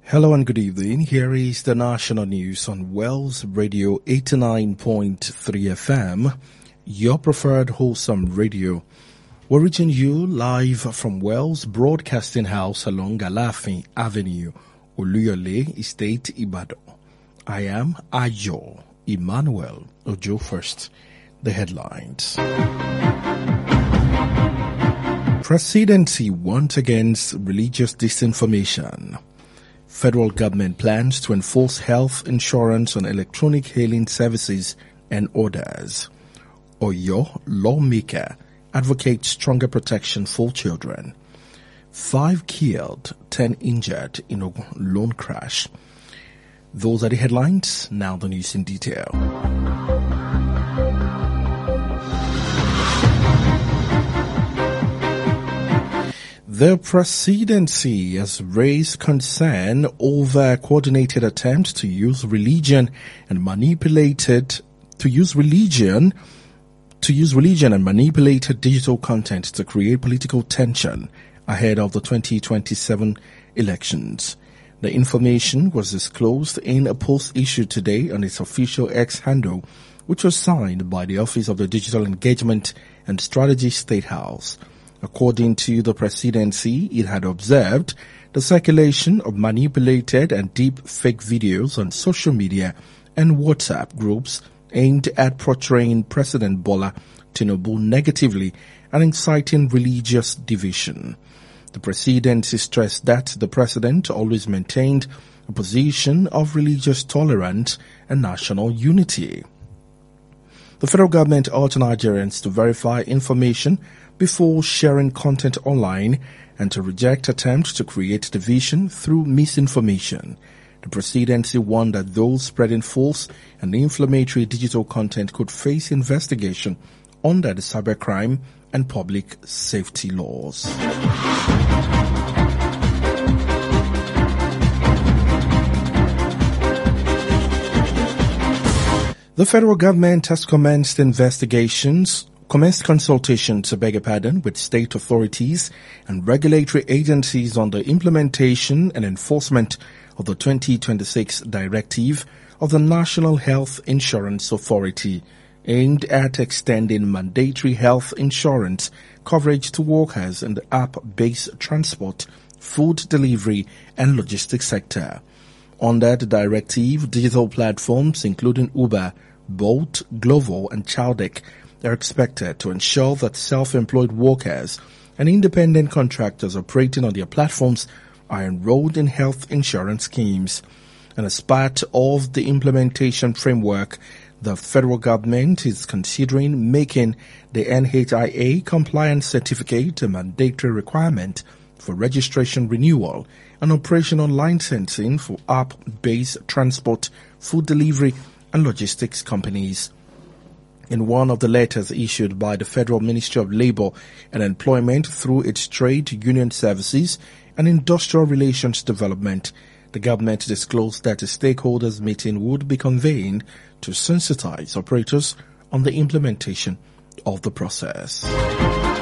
Hello and good evening. Here is the national news on Wells Radio 89.3 FM, your preferred wholesome radio. We're reaching you live from Wells Broadcasting House along Alafin Avenue, Oluyole Estate, Ibadan. I am Ayo Emmanuel Ojo. First, the headlines. Presidency warned against religious disinformation. Federal government plans to enforce health insurance on electronic hailing services and orders. Oyo lawmaker advocates stronger protection for children. 5 killed, 10 injured in a lone crash. Those are the headlines. Now the news in detail. The presidency has raised concern over coordinated attempts to use religion and manipulated and manipulated digital content to create political tension ahead of the 2027 elections. The information was disclosed in a post issued today on its official X handle, which was signed by the Office of the Digital Engagement and Strategy State House. According to the presidency, it had observed the circulation of manipulated and deep fake videos on social media and WhatsApp groups aimed at portraying President Bola Tinubu negatively and inciting religious division. The presidency stressed that the president always maintained a position of religious tolerance and national unity. The federal government urged Nigerians to verify information before sharing content online and to reject attempts to create division through misinformation. The presidency warned that those spreading false and inflammatory digital content could face investigation under the cybercrime and public safety laws. The federal government has commenced consultations with state authorities and regulatory agencies on the implementation and enforcement of the 2026 directive of the National Health Insurance Authority, aimed at extending mandatory health insurance coverage to workers in the app-based transport, food delivery, and logistics sector. Under the directive, digital platforms including Uber, Bolt, Glovo, and Chowdeck are expected to ensure that self-employed workers and independent contractors operating on their platforms are enrolled in health insurance schemes. And as part of the implementation framework, the federal government is considering making the NHIA compliance certificate a mandatory requirement for registration renewal and operational licensing for app-based transport, food delivery, and logistics companies. In one of the letters issued by the Federal Ministry of Labour and Employment through its Trade Union Services and Industrial Relations Development, the government disclosed that a stakeholders meeting would be convened to sensitize operators on the implementation of the process.